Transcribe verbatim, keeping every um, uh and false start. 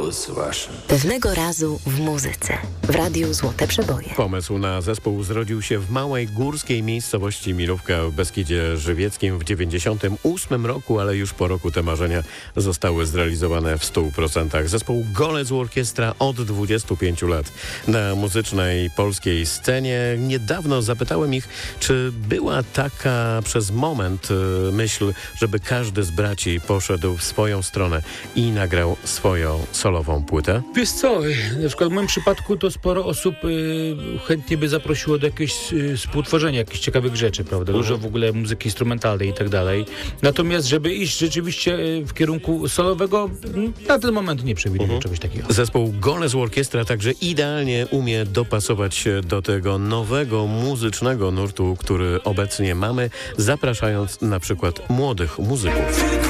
blues Russian. Pewnego razu w muzyce, w radiu Złote Przeboje. Pomysł na zespół zrodził się w małej górskiej miejscowości Milówka w Beskidzie Żywieckim w dziewięćdziesiątym ósmym roku, ale już po roku te marzenia zostały zrealizowane w stu procentach. Zespół Golec Orkiestra od dwudziestu pięciu lat na muzycznej polskiej scenie. Niedawno zapytałem ich, czy była taka przez moment y, myśl, żeby każdy z braci poszedł w swoją stronę i nagrał swoją solową płytę? Wiesz co, na przykład w moim przypadku to sporo osób y, chętnie by zaprosiło do jakiegoś y, współtworzenia jakichś ciekawych rzeczy, prawda? Dużo Mhm. w ogóle muzyki instrumentalnej i tak dalej. Natomiast, żeby iść rzeczywiście y, w kierunku solowego, y, na ten moment nie przewiduję Mhm. czegoś takiego. Zespół Golec Orkiestra także idealnie umie dopasować się do tego nowego muzycznego nurtu, który obecnie mamy, zapraszając na przykład młodych muzyków.